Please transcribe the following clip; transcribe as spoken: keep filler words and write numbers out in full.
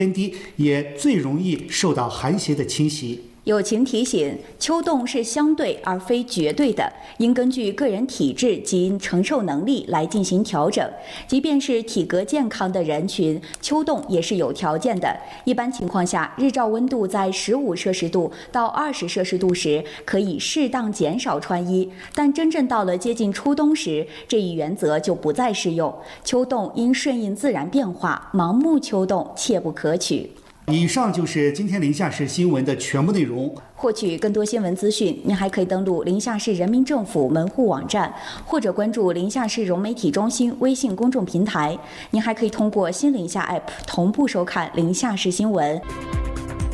天敌也最容易受到寒邪的侵袭。 友情提醒：秋冻是相对而非绝对的，应根据个人体质及承受能力来进行调整。即便是体格健康的人群，秋冻也是有条件的。一般情况下，日照温度在十五摄氏度到二十摄氏度时，可以适当减少穿衣。但真正到了接近初冬时，这一原则就不再适用。秋冻应顺应自然变化，盲目秋冻切不可取。 以上就是今天临夏市新闻的全部内容。 获取更多新闻资讯，您还可以登录临夏市人民政府门户网站，或者关注临夏市融媒体中心微信公众平台。您还可以通过新临夏 A P P 同步收看临夏市新闻。